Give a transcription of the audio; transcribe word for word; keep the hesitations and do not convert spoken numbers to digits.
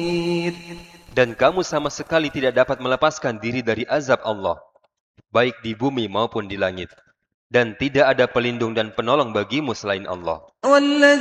Dan kamu sama sekali tidak dapat melepaskan diri dari azab Allah, baik di bumi maupun di langit. Dan tidak ada pelindung dan penolong bagimu selain Allah.